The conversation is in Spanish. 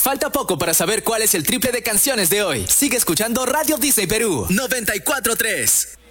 Falta poco para saber cuál es el triple de canciones de hoy. Sigue escuchando Radio Disney Perú 94.3.